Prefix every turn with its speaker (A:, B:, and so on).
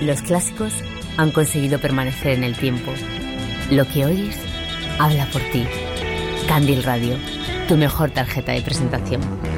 A: Los clásicos han conseguido permanecer en el tiempo. Lo que oyes habla por ti. Candil Radio, tu mejor tarjeta de presentación.